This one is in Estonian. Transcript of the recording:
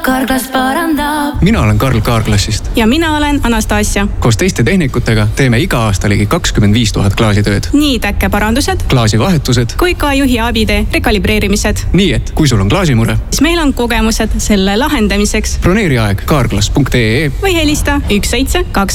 Carglass parandab. Mina olen Karl Carglassist. Ja mina olen Anastasia. Koos teiste tehnikutega teeme iga aasta ligi 25 000 klaasitööd. Nii täkkeparandused, klaasivahetused kui ka juhi abide rekalibreerimised. Nii et kui sul on klaasimure, siis meil on kogemused selle lahendamiseks. broneeri aeg carglass.ee või helista 1724.